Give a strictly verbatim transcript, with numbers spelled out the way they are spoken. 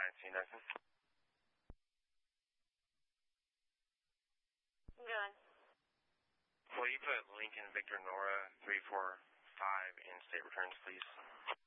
nineteen, Nathan. Good. Will you put Lincoln Victor Nora three four five in state returns, please?